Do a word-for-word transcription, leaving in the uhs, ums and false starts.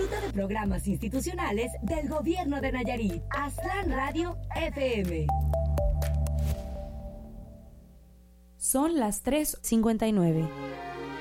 Disfruta de programas institucionales del Gobierno de Nayarit. Aztlán Radio F M. Son las tres cincuenta y nueve.